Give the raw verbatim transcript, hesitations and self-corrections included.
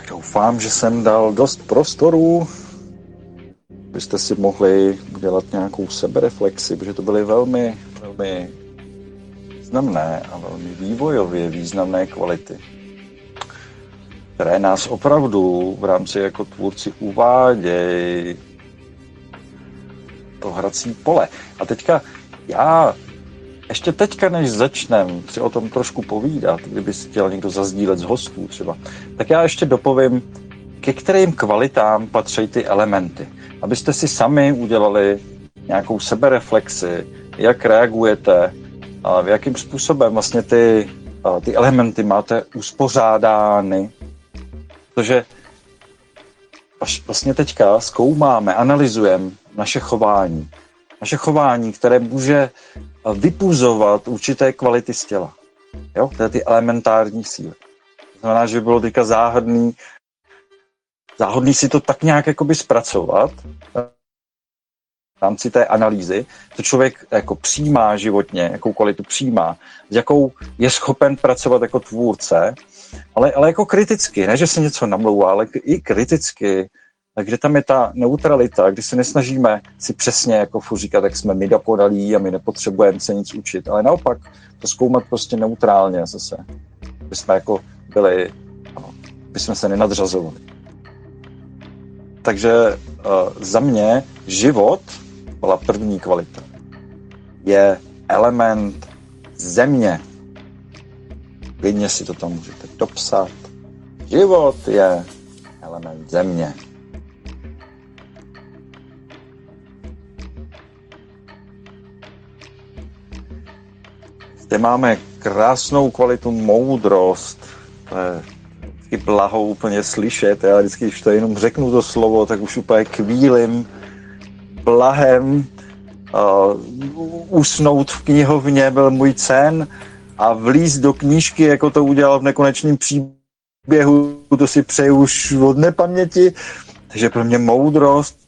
Doufám, že jsem dal dost prostoru, byste si mohli udělat nějakou sebereflexi, protože to byly velmi, velmi významné a velmi vývojově významné kvality, které nás opravdu v rámci jako tvůrci uvádějí to hrací pole. A teďka já, ještě teďka, než začnem si o tom trošku povídat, kdyby si chtěl někdo zazdílet z hostů třeba, tak já ještě dopovím, ke kterým kvalitám patří ty elementy. Abyste si sami udělali nějakou sebereflexi, jak reagujete, a v jakým způsobem vlastně ty, ty elementy máte uspořádány. Protože vlastně teďka zkoumáme, analyzujeme naše chování. Naše chování, které může vypuzovat určité kvality z těla. Jo? To je ty elementární síly. To znamená, že by bylo teďka záhodný, záhodný si to tak nějak jakoby zpracovat v rámci té analýzy, to člověk jako přijímá životně, jakou kvalitu přijímá, s jakou je schopen pracovat jako tvůrce, ale, ale jako kriticky, ne, že se něco namlouvá, ale i kriticky, kde tam je ta neutralita, kdy se nesnažíme si přesně jako furt říkat, jak jsme my dokonalí a my nepotřebujeme se nic učit, ale naopak to zkoumat prostě neutrálně zase, aby jsme jako byli, aby jsme se nenadřazovali. Takže uh, za mě život byla první kvalita. Je element země. Klidně si to tam můžete dopsat. Život je element země. Zde máme krásnou kvalitu moudrost. To je vždycky blaho úplně slyšet. Já vždycky, když to jenom řeknu to slovo, tak už úplně kvílim blahem. Uh, usnout v knihovně byl můj sen a vlízt do knížky, jako to udělal v Nekonečném příběhu, to si přeju už od nepaměti. Takže pro mě moudrost